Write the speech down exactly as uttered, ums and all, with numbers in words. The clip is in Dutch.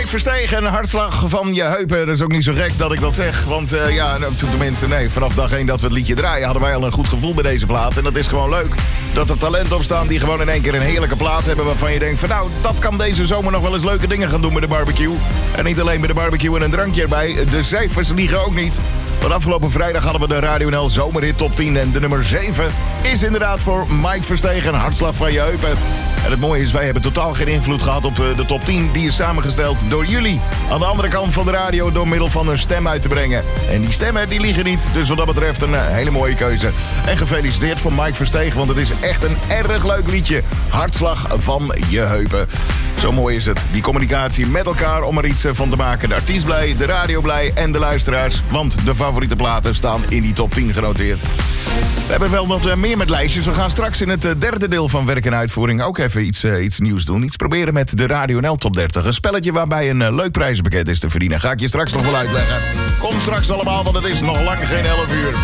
Verstegen, hartslag van je heupen. Dat is ook niet zo gek dat ik dat zeg. Want uh, ja, tenminste, nee, vanaf dag één dat we het liedje draaien... hadden wij al een goed gevoel bij deze plaat. En dat is gewoon leuk. Dat er talenten op staan die gewoon in één keer een heerlijke plaat hebben... waarvan je denkt van nou, dat kan deze zomer nog wel eens leuke dingen gaan doen met de barbecue. En niet alleen met de barbecue en een drankje erbij. De cijfers liegen ook niet. Want afgelopen vrijdag hadden we de Radio N L Zomerhit Top tien. En de nummer zeven is inderdaad voor Mike Verstegen, hartslag van je heupen. En het mooie is, wij hebben totaal geen invloed gehad op de top tien. Die is samengesteld door jullie. Aan de andere kant van de radio door middel van een stem uit te brengen. En die stemmen, die liegen niet. Dus wat dat betreft een hele mooie keuze. En gefeliciteerd voor Mike Verstegen, want het is echt een erg leuk liedje. Hartslag van je heupen. Zo mooi is het. Die communicatie met elkaar om er iets van te maken. De artiest blij, de radio blij en de luisteraars. Want de favoriete platen staan in die top tien genoteerd. We hebben wel wat meer met lijstjes. We gaan straks in het derde deel van Werk en Uitvoering ook even iets, uh, iets nieuws doen. Iets proberen met de Radio N L Top dertig. Een spelletje waarbij een uh, leuk prijzenpakket is te verdienen. Ga ik je straks nog wel uitleggen. Kom straks allemaal, want het is nog lang geen elf uur.